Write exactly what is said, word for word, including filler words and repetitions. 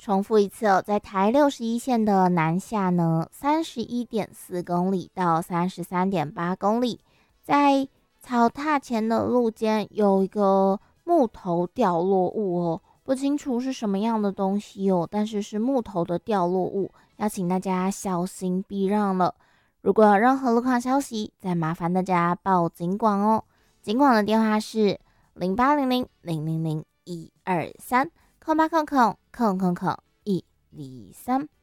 重复一次哦，在台六十一线的南下呢，三十一点四公里到三十三点八公里，在草踏前的路肩有一个木头掉落物哦，不清楚是什么样的东西哦，但是是木头的掉落物，要请大家小心避让了。如果有任何路况消息，再麻烦大家报警广哦。警广的电话是零八零零零零零一二三。空八空空空空空一二三。